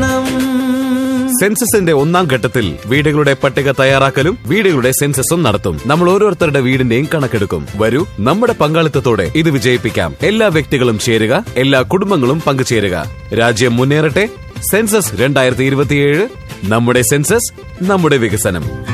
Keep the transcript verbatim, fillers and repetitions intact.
വേണം. സെൻസസിന്റെ ഒന്നാം ഘട്ടത്തിൽ വീടുകളുടെ പട്ടിക തയ്യാറാക്കലും വീടുകളുടെ സെൻസസും നടത്തും. നമ്മൾ ഓരോരുത്തരുടെ വീടിന്റെയും കണക്കെടുക്കും. വരൂ, നമ്മുടെ പങ്കാളിത്തത്തോടെ ഇത് വിജയിപ്പിക്കാം. എല്ലാ വ്യക്തികളും ചേരുക, എല്ലാ കുടുംബങ്ങളും പങ്കുചേരുക. രാജ്യം മുന്നേറട്ടെ. സെൻസസ് രണ്ടായിരത്തി ഇരുപത്തിയേഴ്, നമ്മുടെ സെൻസസ്, നമ്മുടെ വികസനം.